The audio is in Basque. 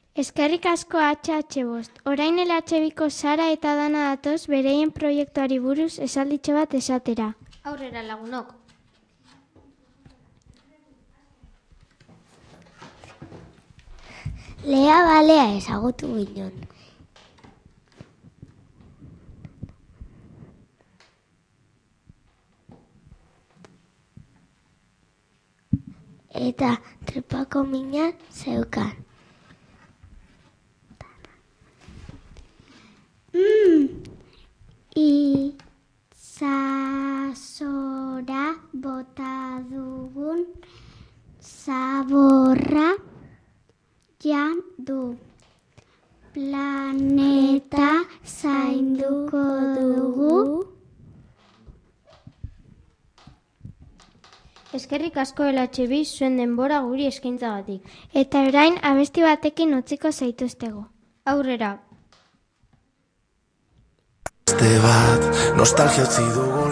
Eskerrik asko HH5. Orain LH2ko Sara eta Dana datoz bereien proiektuari buruz esalditxo bat esatera. Aurrera lagunok. Lea balea ezagutu ginen. Eta trepako mina zeukan. Itzasora bota dugun zaborra jan du. Planeta zainduko dugu. Eskerrik asko LH2 zuen denbora guri eskaintzagatik. Eta orain abesti batekin utziko zaituztego. Aurrera. Beste bat, nostalgia utzi dugu